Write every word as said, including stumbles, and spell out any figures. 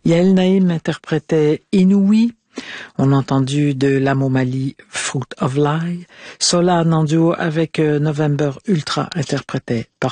Yael Naïm interprétait Inouï. On a entendu de l'Amomali Fruit of Lie. Sola en duo avec November Ultra interprétait